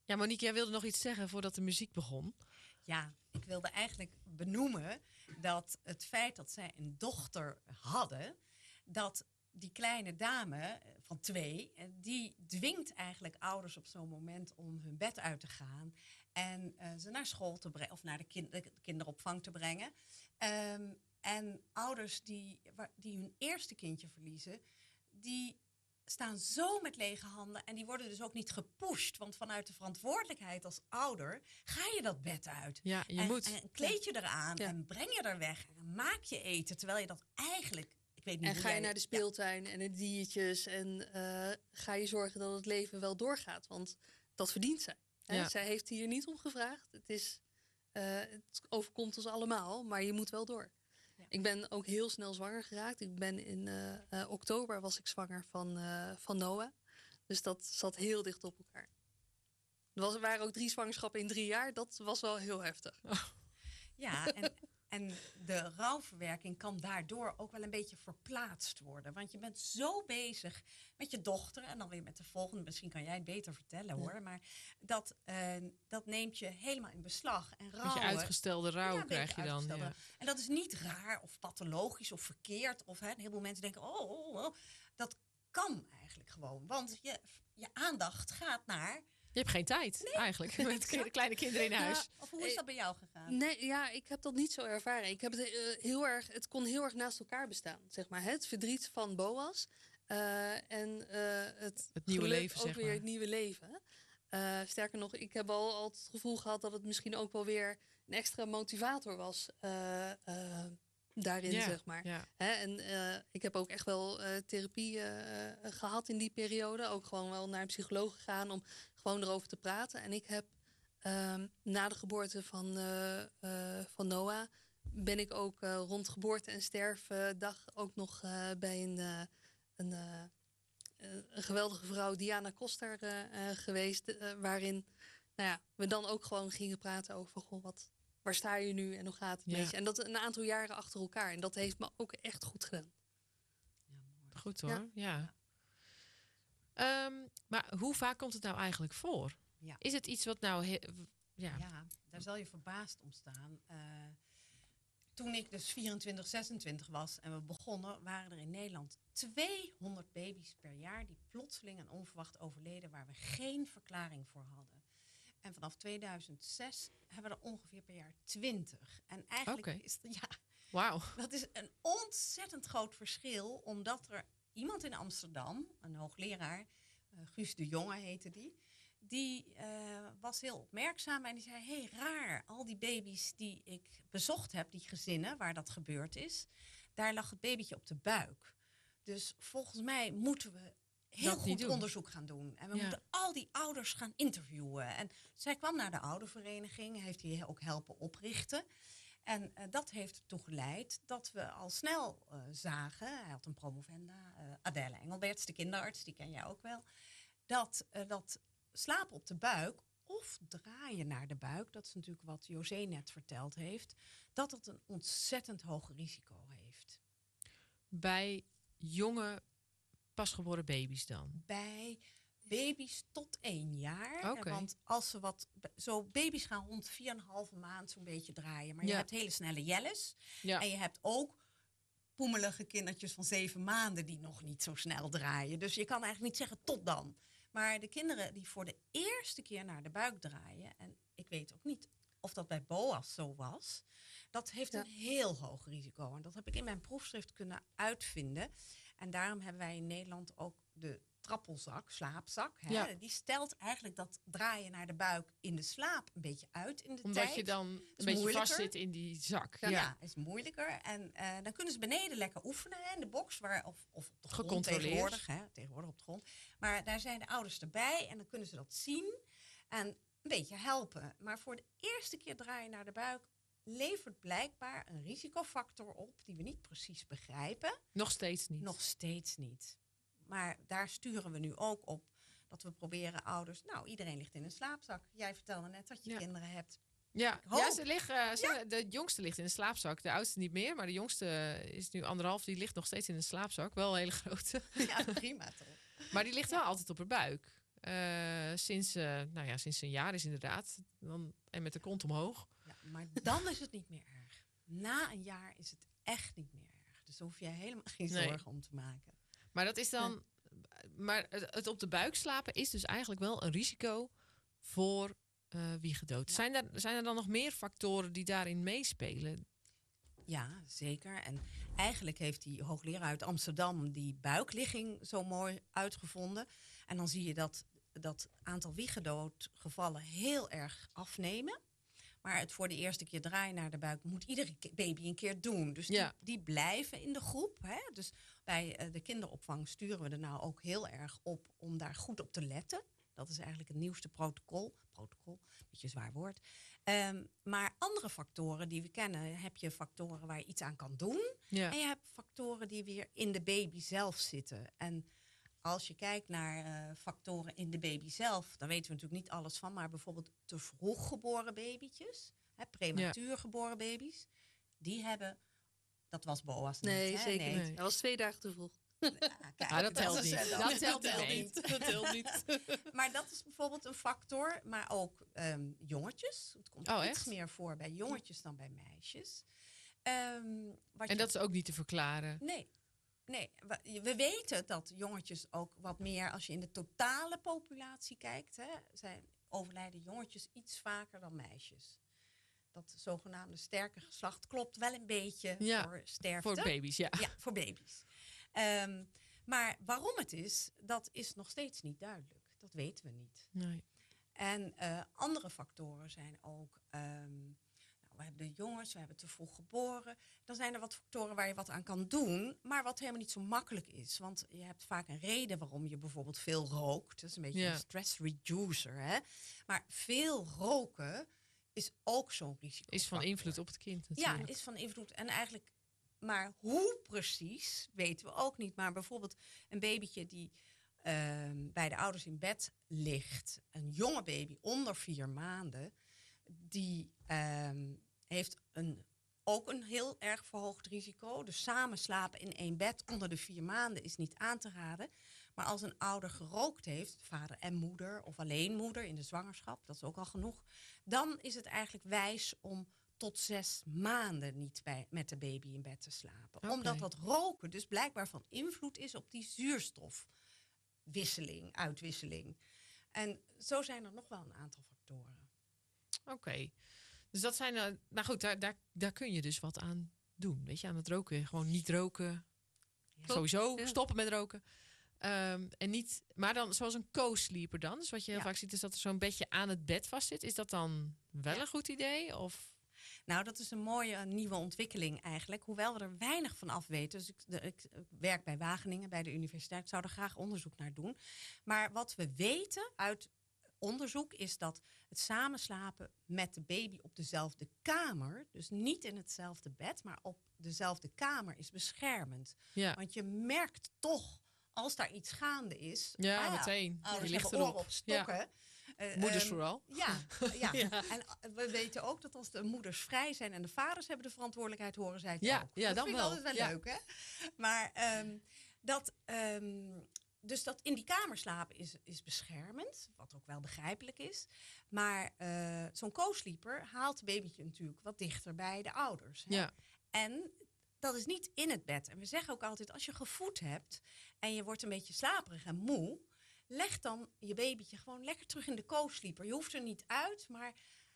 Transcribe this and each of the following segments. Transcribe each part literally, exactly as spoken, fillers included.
Ja, Monique, jij wilde nog iets zeggen voordat de muziek begon. Ja, ik wilde eigenlijk benoemen dat het feit dat zij een dochter hadden, dat die kleine dame van twee, die dwingt eigenlijk ouders op zo'n moment om hun bed uit te gaan en uh, ze naar school te brengen of naar de, kind, de kinderopvang te brengen. Um, en ouders die, die hun eerste kindje verliezen, die staan zo met lege handen en die worden dus ook niet gepusht. Want vanuit de verantwoordelijkheid als ouder ga je dat bed uit. Ja, je en, moet. En kleed je eraan ja. en breng je er weg en maak je eten. Terwijl je dat eigenlijk... Ik weet niet en hoe ga je jij, naar de speeltuin ja. en de diertjes en uh, ga je zorgen dat het leven wel doorgaat. Want dat verdient zij. Hè? Ja. Zij heeft hier niet om gevraagd. Het, is, uh, het overkomt ons allemaal, maar je moet wel door. Ja. Ik ben ook heel snel zwanger geraakt. Ik ben in uh, uh, oktober was ik zwanger van, uh, van Noah. Dus dat zat heel dicht op elkaar. Er was, waren ook drie zwangerschappen in drie jaar. Dat was wel heel heftig. Oh. Ja, en, en de rouwverwerking kan daardoor ook wel een beetje verplaatst worden. Want je bent zo bezig met je dochter en dan weer met de volgende. Misschien kan jij het beter vertellen hoor. Ja. Maar dat, uh, dat neemt je helemaal in beslag. En rouwen, beetje uitgestelde rouw ja, krijg je dan. Ja. En dat is niet raar of pathologisch of verkeerd. Of hè, een heleboel mensen denken, oh, oh, oh. Dat kan eigenlijk gewoon. Want je, je aandacht gaat naar... Je hebt geen tijd, nee. eigenlijk, met k- kleine kinderen in huis. Ja, of hoe is dat bij jou gegaan? Nee, ja, ik heb dat niet zo ervaren. Ik heb het, uh, heel erg, het kon heel erg naast elkaar bestaan, zeg maar. Het verdriet van Boas uh, en uh, het, het nieuwe leven, ook zeg weer maar. het nieuwe leven. Uh, sterker nog, ik heb al, al het gevoel gehad dat het misschien ook wel weer een extra motivator was. Uh, uh, Daarin, ja, zeg maar. Ja. He, en uh, ik heb ook echt wel uh, therapie uh, gehad in die periode. Ook gewoon wel naar een psycholoog gegaan om gewoon erover te praten. En ik heb uh, na de geboorte van, uh, uh, van Noah... ben ik ook uh, rond geboorte- en sterfdag ook nog uh, bij een, uh, een, uh, een geweldige vrouw, Diana Koster, uh, uh, geweest. Uh, waarin nou ja, we dan ook gewoon gingen praten over... Goh, wat, waar sta je nu en hoe gaat het ja. met je? En dat een aantal jaren achter elkaar. En dat heeft me ook echt goed gedaan. Ja, mooi. Goed hoor, ja. ja. Um, maar hoe vaak komt het nou eigenlijk voor? Ja. Is het iets wat nou... He- ja. ja, daar zal je verbaasd om staan. Uh, toen ik dus vierentwintig, zesentwintig was en we begonnen... waren er in Nederland tweehonderd baby's per jaar... die plotseling en onverwacht overleden... waar we geen verklaring voor hadden. En vanaf tweeduizend zes hebben we er ongeveer per jaar twintig. En eigenlijk okay. is het, ja, wow. dat is een ontzettend groot verschil. Omdat er iemand in Amsterdam, een hoogleraar, uh, Guus de Jonge heette die. Die uh, was heel opmerkzaam en die zei, hé, hey, raar. Al die baby's die ik bezocht heb, die gezinnen waar dat gebeurd is. Daar lag het babytje op de buik. Dus volgens mij moeten we... heel goed onderzoek gaan doen. En we ja. moeten al die ouders gaan interviewen. En zij kwam naar de oudervereniging, heeft die ook helpen oprichten. En uh, dat heeft ertoe geleid dat we al snel uh, zagen... hij had een promovenda, uh, Adèle Engelberts, de kinderarts, die ken jij ook wel... dat, uh, dat slapen op de buik of draaien naar de buik... dat is natuurlijk wat José net verteld heeft... dat het een ontzettend hoog risico heeft. Bij jonge... pasgeboren baby's dan? Bij baby's tot één jaar. Okay. Want als ze wat... Zo baby's gaan rond vier en een halve maand zo'n beetje draaien. Maar ja. je hebt hele snelle jelles. Ja. En je hebt ook poemelige kindertjes van zeven maanden... die nog niet zo snel draaien. Dus je kan eigenlijk niet zeggen tot dan. Maar de kinderen die voor de eerste keer naar de buik draaien... en ik weet ook niet of dat bij Boas zo was... dat heeft ja. een heel hoog risico. En dat heb ik in mijn proefschrift kunnen uitvinden... En daarom hebben wij in Nederland ook de trappelzak, slaapzak. Hè? Ja. Die stelt eigenlijk dat draaien naar de buik in de slaap een beetje uit in de Omdat tijd. Omdat je dan een beetje vast zit in die zak. Ja, ja. is moeilijker. En uh, dan kunnen ze beneden lekker oefenen hè, in de box. Waar, of, of op de grond tegenwoordig. Hè, tegenwoordig op de grond. Maar daar zijn de ouders erbij en dan kunnen ze dat zien. En een beetje helpen. Maar voor de eerste keer draaien naar de buik... levert blijkbaar een risicofactor op... die we niet precies begrijpen. Nog steeds niet. Nog steeds niet. Maar daar sturen we nu ook op... dat we proberen ouders... nou, iedereen ligt in een slaapzak. Jij vertelde net dat je ja. kinderen hebt. Ja, ja ze liggen, ze, ja. de jongste ligt in een slaapzak. De oudste niet meer, maar de jongste is nu anderhalf. Die ligt nog steeds in een slaapzak. Wel een hele grote. Ja, prima toch. Maar die ligt wel ja. altijd op haar buik. Uh, sinds, uh, nou ja, sinds een jaar is inderdaad. Dan, en met de kont omhoog. Ja, maar dan is het niet meer erg. Na een jaar is het echt niet meer erg. Dus daar hoef je helemaal geen zorgen nee. om te maken. Maar dat is dan... Ja. Maar het, het op de buik slapen is dus eigenlijk wel een risico voor uh, wiegedood. Ja. Zijn, er, zijn er dan nog meer factoren die daarin meespelen? Ja, zeker. En eigenlijk heeft die hoogleraar uit Amsterdam die buikligging zo mooi uitgevonden. En dan zie je dat dat aantal wiegedoodgevallen heel erg afnemen. Maar het voor de eerste keer draaien naar de buik moet iedere baby een keer doen. Dus die, ja. die blijven in de groep. Hè? Dus bij uh, de kinderopvang sturen we er nou ook heel erg op om daar goed op te letten. Dat is eigenlijk het nieuwste protocol. Protocol, een beetje een zwaar woord. Um, maar andere factoren die we kennen, heb je factoren waar je iets aan kan doen. Ja. En je hebt factoren die weer in de baby zelf zitten. En als je kijkt naar uh, factoren in de baby zelf, dan weten we natuurlijk niet alles van. Maar bijvoorbeeld te vroeg geboren babytjes, hè, prematuur ja. geboren baby's, die hebben, dat was Boas niet. Nee, hè? zeker nee. niet. Dat was twee dagen te vroeg. Ja, kijk, ah, dat telt niet. Dat, dat telt niet. niet. Dat telt niet. Maar dat is bijvoorbeeld een factor. Maar ook um, jongetjes. Het komt oh, iets echt? meer voor bij jongetjes dan bij meisjes. Um, wat en je... dat is ook niet te verklaren? Nee. Nee, we weten dat jongetjes ook wat meer, als je in de totale populatie kijkt, hè, zijn overlijden jongetjes iets vaker dan meisjes. Dat zogenaamde sterke geslacht klopt wel een beetje ja, voor sterfte. Voor baby's, ja. Ja, voor baby's. Um, maar waarom het is, dat is nog steeds niet duidelijk. Dat weten we niet. Nee. En uh, andere factoren zijn ook... Um, we hebben de jongens, we hebben te vroeg geboren. Dan zijn er wat factoren waar je wat aan kan doen, maar wat helemaal niet zo makkelijk is. Want je hebt vaak een reden waarom je bijvoorbeeld veel rookt. Dat is een beetje ja. een stress reducer. Hè? Maar veel roken is ook zo'n risico. Is van invloed op het kind natuurlijk. Ja, is van invloed. En eigenlijk, maar hoe precies, weten we ook niet. Maar bijvoorbeeld een babytje die uh, bij de ouders in bed ligt, een jonge baby onder vier maanden, die um, heeft een, ook een heel erg verhoogd risico. Dus samen slapen in één bed onder de vier maanden is niet aan te raden. Maar als een ouder gerookt heeft, vader en moeder of alleen moeder in de zwangerschap, dat is ook al genoeg, dan is het eigenlijk wijs om tot zes maanden niet bij, met de baby in bed te slapen. Okay. Omdat dat roken dus blijkbaar van invloed is op die zuurstofwisseling, uitwisseling. En zo zijn er nog wel een aantal factoren. Oké, okay. Dus dat zijn, uh, nou goed, daar, daar, daar kun je dus wat aan doen. Weet je, aan het roken. Gewoon niet roken. Ja. Sowieso ja. stoppen met roken. Um, en niet, maar dan zoals een co-sleeper dan. Dus wat je heel ja. vaak ziet is dat er zo'n bedje aan het bed vast zit. Is dat dan wel ja. een goed idee? Of? Nou, dat is een mooie uh, nieuwe ontwikkeling eigenlijk. Hoewel we er weinig van af weten. Dus ik, de, ik werk bij Wageningen, bij de universiteit. Ik zou er graag onderzoek naar doen. Maar wat we weten uit onderzoek is dat het samenslapen met de baby op dezelfde kamer, dus niet in hetzelfde bed, maar op dezelfde kamer, is beschermend. Ja. Want je merkt toch, als daar iets gaande is, ja, ah, meteen. Ouders je ligt hebben oren op stokken. Ja. Uh, moeders um, vooral. Ja, ja. ja, en we weten ook dat als de moeders vrij zijn en de vaders hebben de verantwoordelijkheid, horen zij het ja, ook. Ja, dat dan vind wel. ik altijd wel ja. leuk, hè? Maar um, dat... Um, Dus dat in die kamer slapen is, is beschermend, wat ook wel begrijpelijk is. Maar uh, zo'n co-sleeper haalt het babytje natuurlijk wat dichter bij de ouders. Hè? Ja. En dat is niet in het bed. En we zeggen ook altijd, als je gevoed hebt en je wordt een beetje slaperig en moe, leg dan je babytje gewoon lekker terug in de co-sleeper. Je hoeft er niet uit, maar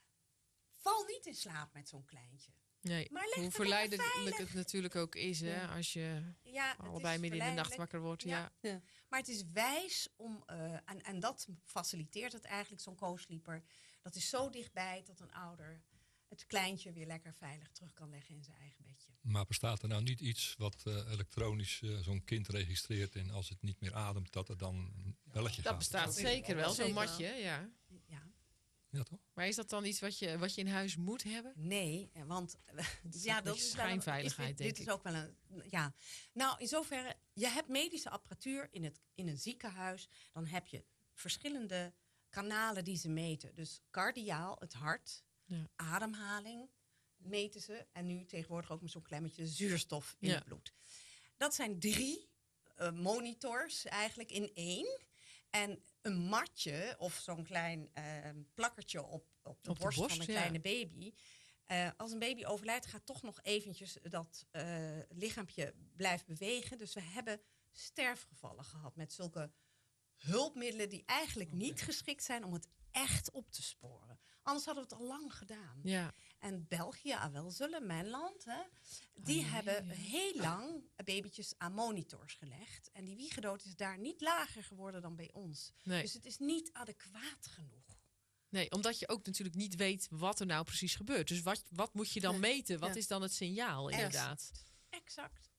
val niet in slaap met zo'n kleintje. Nee, maar hoe verleidelijk het natuurlijk ook is, hè, ja. als je ja, allebei midden in de nacht wakker wordt. Ja. Ja. Ja. Maar het is wijs om, uh, en, en dat faciliteert het eigenlijk, zo'n co-sleeper. Dat is zo dichtbij dat een ouder het kleintje weer lekker veilig terug kan leggen in zijn eigen bedje. Maar bestaat er nou niet iets wat uh, elektronisch uh, zo'n kind registreert en als het niet meer ademt, dat er dan een belletje dat gaat? Bestaat dat bestaat zeker wel, zo'n matje, ja. Ja. Ja, toch? Maar is dat dan iets wat je, wat je in huis moet hebben? Nee, want dat ja, dat is schijnveiligheid, is dit, denk dit ik. is ook wel een, ja. Nou, in zoverre, je hebt medische apparatuur in, het, in een ziekenhuis, dan heb je verschillende kanalen die ze meten. Dus cardiaal, het hart, ja. ademhaling meten ze. En nu tegenwoordig ook met zo'n klemmetje zuurstof in ja. het bloed. Dat zijn drie uh, monitors eigenlijk in één. En een matje of zo'n klein uh, plakkertje op, op, de, op borst de borst van een ja. kleine baby. Uh, als een baby overlijdt, gaat toch nog eventjes dat uh, lichaampje blijven bewegen. Dus we hebben sterfgevallen gehad met zulke hulpmiddelen die eigenlijk okay. niet geschikt zijn om het echt op te sporen. Anders hadden we het al lang gedaan. Ja. En België, ah wel zullen, mijn land, hè, die oh, hebben ja, ja. heel lang babytjes aan monitors gelegd. En die wiegedood is daar niet lager geworden dan bij ons. Nee. Dus het is niet adequaat genoeg. Nee, omdat je ook natuurlijk niet weet wat er nou precies gebeurt. Dus wat, wat moet je dan nee. meten? Wat ja. is dan het signaal inderdaad? Exact. exact.